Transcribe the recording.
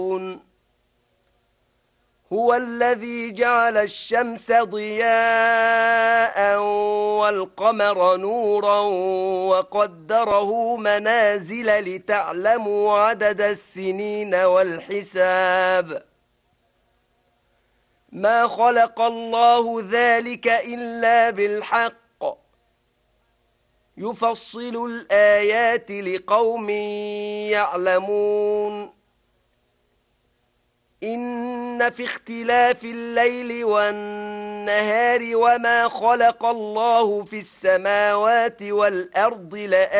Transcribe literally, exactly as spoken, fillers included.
هو الذي جعل الشمس ضياء والقمر نورا وقدره منازل لتعلموا عدد السنين والحساب ما خلق الله ذلك إلا بالحق يفصل الآيات لقوم يعلمون إن في اختلاف الليل والنهار وما خلق الله في السماوات والأرض لآيات